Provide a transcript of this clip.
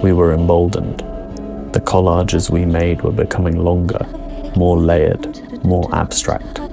We were emboldened. The collages we made were becoming longer, more layered, more abstract.